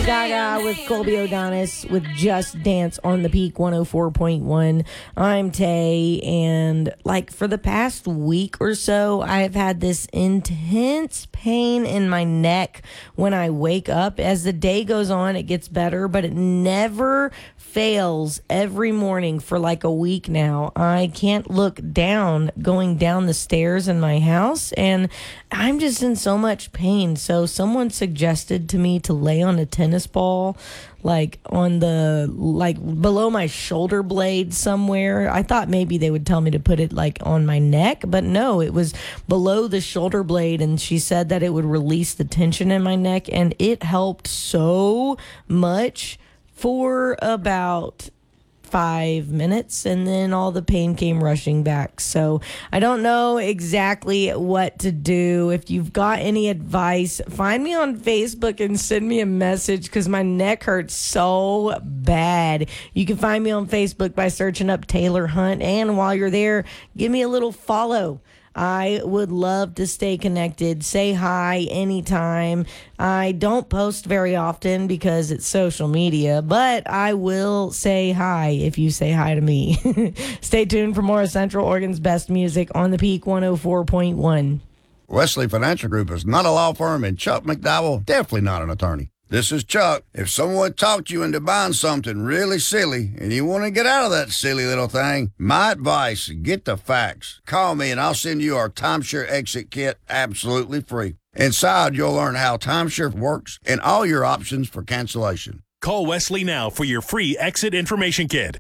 Gaga with Colby O'Donis with Just Dance on the Peak 104.1. I'm Tay, and for the past week or so, I've had this intense pain in my neck when I wake up. As the day goes on, it gets better, but it never fails every morning for a week now. I can't look down going down the stairs in my house, and I'm just in so much pain. So someone suggested to me to lay on a tennis ball on the below my shoulder blade somewhere. I thought maybe they would tell me to put it on my neck, but no, it was below the shoulder blade, and she said that it would release the tension in my neck, and it helped so much for about 5 minutes, and then all the pain came rushing back. So I don't know exactly what to do. If you've got any advice, find me on Facebook and send me a message, because my neck hurts so bad. You can find me on Facebook by searching up Taylor Hunt, and while you're there, give me a little follow. I would love to stay connected. Say hi anytime. I don't post very often because it's social media, but I will say hi if you say hi to me. Stay tuned for more of Central Oregon's best music on the Peak 104.1. Wesley Financial Group is not a law firm, and Chuck McDowell definitely not an attorney. This is Chuck. If someone talked you into buying something really silly and you want to get out of that silly little thing, my advice, get the facts. Call me and I'll send you our timeshare exit kit absolutely free. Inside, you'll learn how timeshare works and all your options for cancellation. Call Wesley now for your free exit information kit.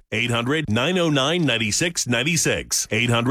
800-909-9696.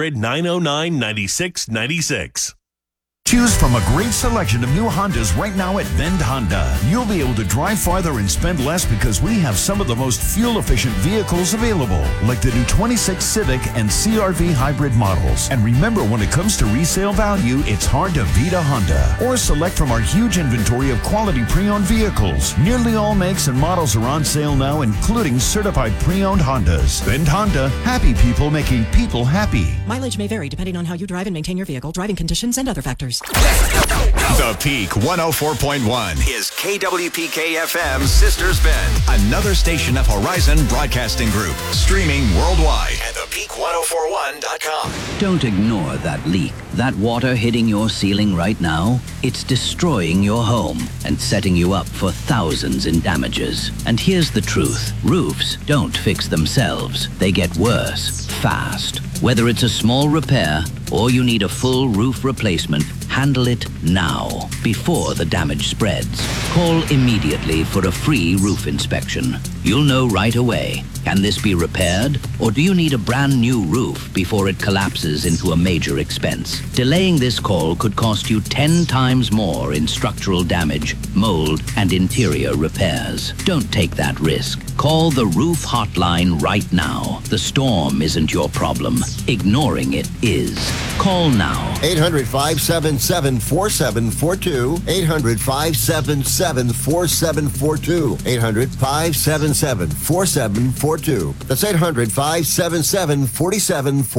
800-909-9696. Choose from a great selection of new Hondas right now at Bend Honda. You'll be able to drive farther and spend less because we have some of the most fuel-efficient vehicles available, like the new 26 Civic and CR-V hybrid models. And remember, when it comes to resale value, it's hard to beat a Honda. Or select from our huge inventory of quality pre-owned vehicles. Nearly all makes and models are on sale now, including certified pre-owned Hondas. Bend Honda, happy people making people happy. Mileage may vary depending on how you drive and maintain your vehicle, driving conditions, and other factors. The Peak 104.1 is KWPK-FM's Sisters Bend, another station of Horizon Broadcasting Group, streaming worldwide at thepeak1041.com. Don't ignore that leak. That water hitting your ceiling right now, it's destroying your home and setting you up for thousands in damages. And here's the truth. Roofs don't fix themselves. They get worse, fast. Whether it's a small repair or you need a full roof replacement, handle it now, before the damage spreads. Call immediately for a free roof inspection. You'll know right away. Can this be repaired? Or do you need a brand new roof before it collapses into a major expense? Delaying this call could cost you 10 times more in structural damage, mold, and interior repairs. Don't take that risk. Call the roof hotline right now. The storm isn't your problem. Ignoring it is. Call now. 800-577-4742. 800-577-4742. 800-577-4742. That's 800-577-4742.